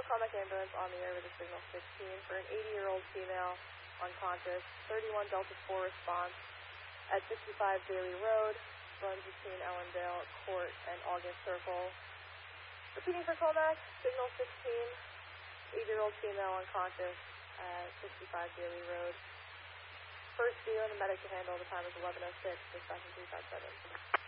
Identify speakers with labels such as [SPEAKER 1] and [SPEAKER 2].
[SPEAKER 1] Commack ambulance on the air with a signal 16 for an 80-year-old female unconscious. 31 Delta 4 response at 65 Bailey Road, runs between Ellendale Court and August Circle. Repeating for Commack, signal 16, 80-year-old female unconscious at 65 Bailey Road. First view and the medic to handle. The time is 11:06, dispatch 357.